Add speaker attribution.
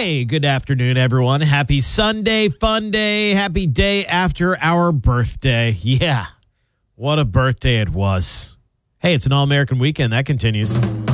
Speaker 1: Hey, good afternoon, everyone. Happy Sunday, fun day, happy day after our birthday. Yeah, what a birthday it was. Hey, it's an all-American weekend. That continues.